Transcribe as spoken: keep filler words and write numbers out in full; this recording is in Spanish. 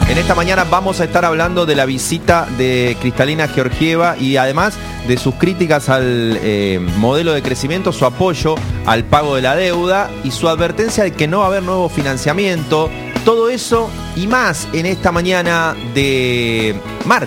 En esta mañana vamos a estar hablando de la visita de Kristalina Georgieva y además de sus críticas al eh, modelo de crecimiento, su apoyo al pago de la deuda y su advertencia de que no va a haber nuevo financiamiento. Todo eso y más en esta mañana de martes.